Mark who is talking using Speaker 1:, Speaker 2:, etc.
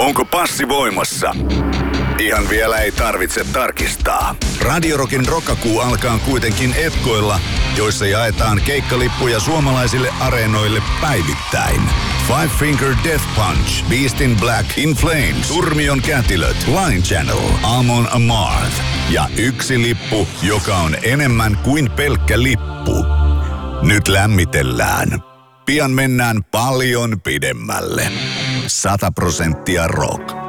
Speaker 1: Onko passi voimassa? Ihan vielä ei tarvitse tarkistaa. Radio Rockin Rokkakuu alkaa kuitenkin etkoilla, joissa jaetaan keikkalippuja suomalaisille areenoille päivittäin. Five Finger Death Punch, Beast in Black, In Flames, Turmion Kätilöt, Line Channel, Amon Amarth ja yksi lippu, joka on enemmän kuin pelkkä lippu. Nyt lämmitellään. Pian mennään paljon pidemmälle. 100% rock.